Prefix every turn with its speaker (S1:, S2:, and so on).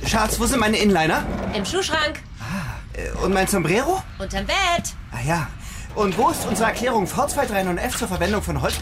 S1: Schatz, wo sind meine Inliner?
S2: Im Schuhschrank.
S1: Und mein Sombrero?
S2: Unterm Bett.
S1: Ah ja. Und wo ist unsere Erklärung V239 und F zur Verwendung von Holz?